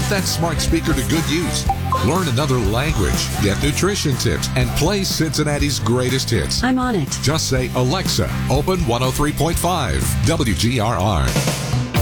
that smart speaker to good use. Learn another language, get nutrition tips, and play Cincinnati's greatest hits. I'm on it. Just say, Alexa, open 103.5 WGRR.